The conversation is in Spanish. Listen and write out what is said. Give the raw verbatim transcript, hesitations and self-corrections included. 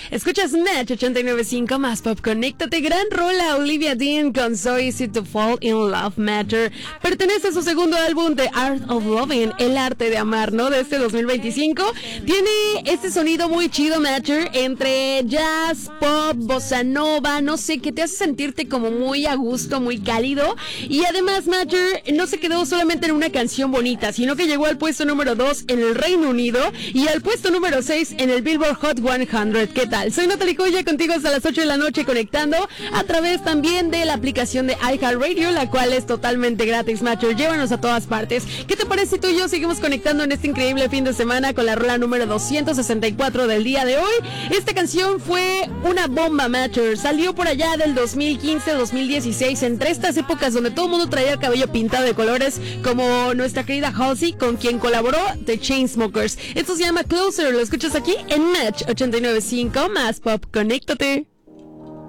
Escuchas Match ochenta y nueve punto cinco más pop. Conéctate, gran rola Olivia Dean con So Easy to Fall in Love Matter. Pertenece a su segundo álbum The Art of Loving, El Arte de Amar, ¿no? De este dos mil veinticinco. Tiene este sonido muy chido, Matter, entre jazz, pop, bossa nova, no sé, que te hace sentirte como muy a gusto, muy cálido. Y además, Matter no se quedó solamente en una canción bonita, sino que llegó al puesto número dos en el Reino Unido y al puesto número seis en el Billboard Hot cien. ¿Qué tal? Soy Natalie Coya, contigo hasta las ocho de la noche, conectando a través también de la aplicación de iHeartRadio, la cual es totalmente gratis, Matter. Llévanos a todas partes. ¿Qué te parece si tú y yo seguimos conectando en este increíble fin de semana con la rola número doscientos sesenta y cuatro del día de hoy? Esta canción fue una bomba, Matter. Salió por allá del dos mil quince, dos mil dieciséis, entre estas épocas donde todo el mundo traía el cabello pintado de colores, como nuestra querida Halsey, con quien colaboró The Chainsmokers. Esto se llama Closer. Lo escuchas aquí en Match ochenta y nueve punto cinco más pop. Conéctate.